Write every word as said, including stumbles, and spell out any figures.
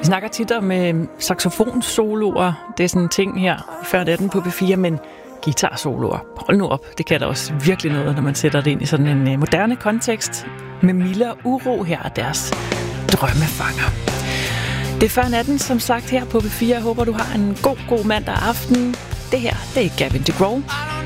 snakker tit om øh, saxofonsoloer. Det er sådan en ting her før natten på P fire, men guitarsoloer. Hold nu op, det kan da også virkelig noget, når man sætter det ind i sådan en øh, moderne kontekst. Med Mille og Uro her og deres drømmefanger. Det er før natten, som sagt, her på P fire. Jeg håber, du har en god, god mandag aften. Det her, det er Gavin DeGraw.